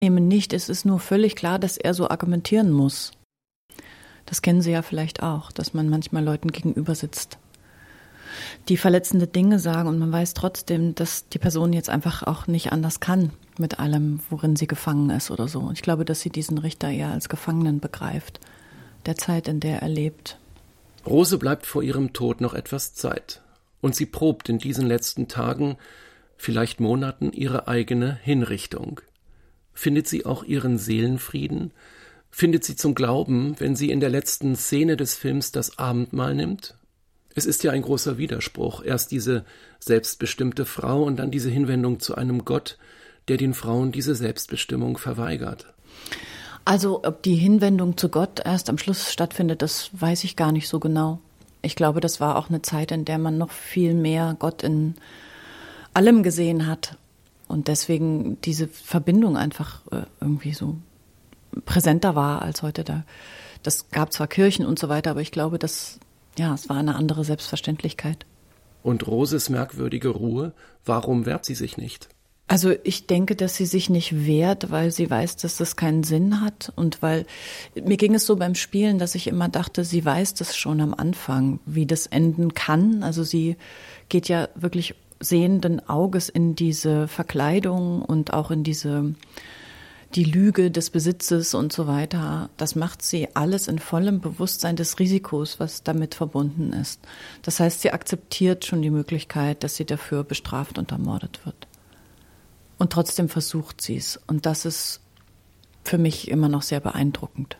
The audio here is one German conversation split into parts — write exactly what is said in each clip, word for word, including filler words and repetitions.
nehme nicht. Es ist nur völlig klar, dass er so argumentieren muss. Das kennen Sie ja vielleicht auch, dass man manchmal Leuten gegenüber sitzt, die verletzende Dinge sagen und man weiß trotzdem, dass die Person jetzt einfach auch nicht anders kann mit allem, worin sie gefangen ist oder so. Und ich glaube, dass sie diesen Richter eher als Gefangenen begreift, der Zeit, in der er lebt. Rose bleibt vor ihrem Tod noch etwas Zeit. Und sie probt in diesen letzten Tagen, vielleicht Monaten, ihre eigene Hinrichtung. Findet sie auch ihren Seelenfrieden? Findet sie zum Glauben, wenn sie in der letzten Szene des Films das Abendmahl nimmt? Es ist ja ein großer Widerspruch. Erst diese selbstbestimmte Frau und dann diese Hinwendung zu einem Gott, der den Frauen diese Selbstbestimmung verweigert. Also ob die Hinwendung zu Gott erst am Schluss stattfindet, das weiß ich gar nicht so genau. Ich glaube, das war auch eine Zeit, in der man noch viel mehr Gott in allem gesehen hat und deswegen diese Verbindung einfach irgendwie so präsenter war als heute. Da, das gab zwar Kirchen und so weiter, aber ich glaube, dass ja, es war eine andere Selbstverständlichkeit. Und Roses merkwürdige Ruhe, warum wehrt sie sich nicht? Also ich denke, dass sie sich nicht wehrt, weil sie weiß, dass das keinen Sinn hat und weil, mir ging es so beim Spielen, dass ich immer dachte, sie weiß das schon am Anfang, wie das enden kann. Also sie geht ja wirklich sehenden Auges in diese Verkleidung und auch in diese die Lüge des Besitzes und so weiter, das macht sie alles in vollem Bewusstsein des Risikos, was damit verbunden ist. Das heißt, sie akzeptiert schon die Möglichkeit, dass sie dafür bestraft und ermordet wird. Und trotzdem versucht sie es. Und das ist für mich immer noch sehr beeindruckend.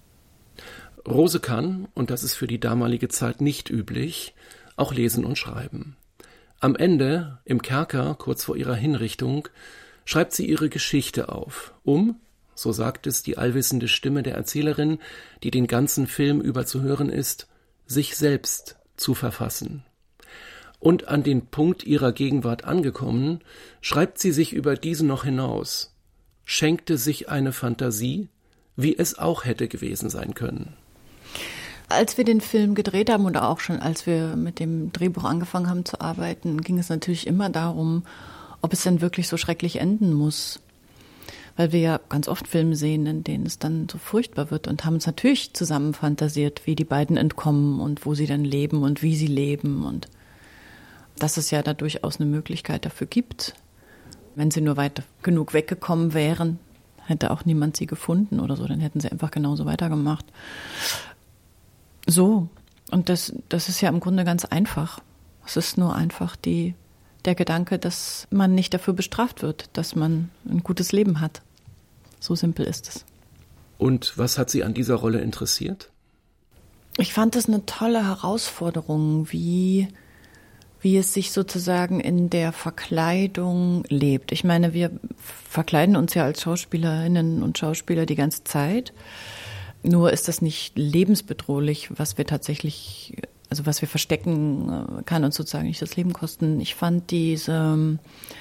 Rose kann, und das ist für die damalige Zeit nicht üblich, auch lesen und schreiben. Am Ende, im Kerker, kurz vor ihrer Hinrichtung, schreibt sie ihre Geschichte auf, um, so sagt es die allwissende Stimme der Erzählerin, die den ganzen Film über zu hören ist, sich selbst zu verfassen. Und an den Punkt ihrer Gegenwart angekommen, schreibt sie sich über diesen noch hinaus, schenkte sich eine Fantasie, wie es auch hätte gewesen sein können. Als wir den Film gedreht haben oder auch schon als wir mit dem Drehbuch angefangen haben zu arbeiten, ging es natürlich immer darum, ob es denn wirklich so schrecklich enden muss. Weil wir ja ganz oft Filme sehen, in denen es dann so furchtbar wird und haben uns natürlich zusammen fantasiert, wie die beiden entkommen und wo sie dann leben und wie sie leben und dass es ja da durchaus eine Möglichkeit dafür gibt. Wenn sie nur weit genug weggekommen wären, hätte auch niemand sie gefunden oder so, dann hätten sie einfach genauso weitergemacht. So, und das, das ist ja im Grunde ganz einfach. Es ist nur einfach die der Gedanke, dass man nicht dafür bestraft wird, dass man ein gutes Leben hat. So simpel ist es. Und was hat Sie an dieser Rolle interessiert? Ich fand es eine tolle Herausforderung, wie, wie es sich sozusagen in der Verkleidung lebt. Ich meine, wir verkleiden uns ja als Schauspielerinnen und Schauspieler die ganze Zeit. Nur ist das nicht lebensbedrohlich, was wir tatsächlich, also was wir verstecken, kann uns sozusagen nicht das Leben kosten. Ich fand diese,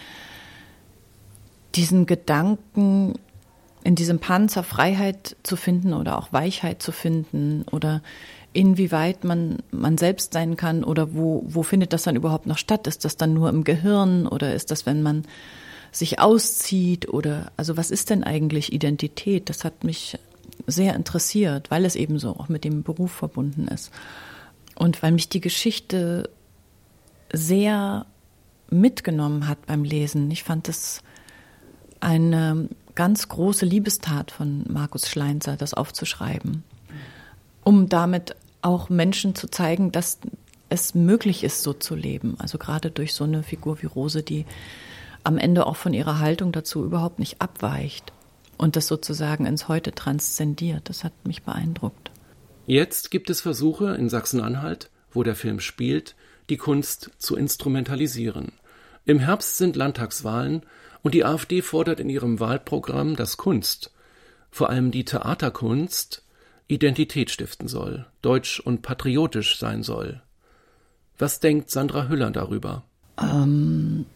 diesen Gedanken, in diesem Panzer Freiheit zu finden oder auch Weichheit zu finden oder inwieweit man, man selbst sein kann oder wo, wo findet das dann überhaupt noch statt? Ist das dann nur im Gehirn oder ist das, wenn man sich auszieht oder, also was ist denn eigentlich Identität? Das hat mich sehr interessiert, weil es eben so auch mit dem Beruf verbunden ist. Und weil mich die Geschichte sehr mitgenommen hat beim Lesen. Ich fand es eine ganz große Liebestat von Markus Schleinzer, das aufzuschreiben, um damit auch Menschen zu zeigen, dass es möglich ist, so zu leben. Also gerade durch so eine Figur wie Rose, die am Ende auch von ihrer Haltung dazu überhaupt nicht abweicht und das sozusagen ins Heute transzendiert. Das hat mich beeindruckt. Jetzt gibt es Versuche in Sachsen-Anhalt, wo der Film spielt, die Kunst zu instrumentalisieren. Im Herbst sind Landtagswahlen und die AfD fordert in ihrem Wahlprogramm, dass Kunst, vor allem die Theaterkunst, Identität stiften soll, deutsch und patriotisch sein soll. Was denkt Sandra Hüller darüber? Ähm,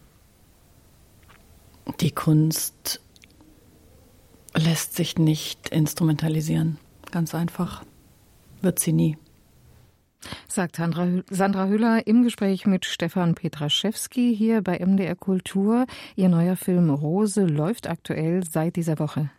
die Kunst lässt sich nicht instrumentalisieren. Ganz einfach. Wird sie nie. Sagt Sandra Hüller im Gespräch mit Stefan Petraschewski hier bei M D R Kultur. Ihr neuer Film Rose läuft aktuell seit dieser Woche